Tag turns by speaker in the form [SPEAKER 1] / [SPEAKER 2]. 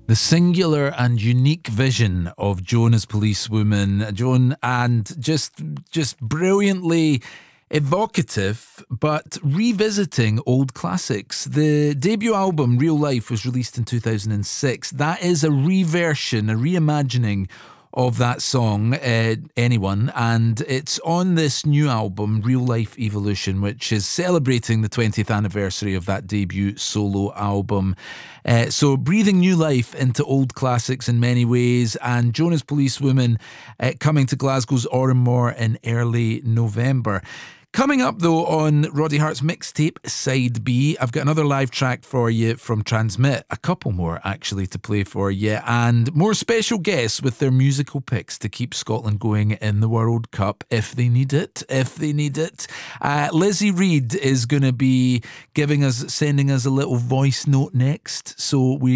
[SPEAKER 1] The singular and unique vision of Joan as Policewoman, Joan, and just brilliantly evocative, but revisiting old classics. The debut album, Real Life, was released in 2006. That is a reversion, a reimagining of that song, Anyone, and it's on this new album, Real Life Evolution, which is celebrating the 20th anniversary of that debut solo album. So breathing new life into old classics in many ways, and Joan as Policewoman coming to Glasgow's Oranmore in early November. Coming up, though, on Roddy Hart's mixtape Side B, I've got another live track for you from Transmit, a couple more actually to play for you, and more special guests with their musical picks to keep Scotland going in the World Cup if they need it. Lizzie Reid is going to be sending us a little voice note next, so we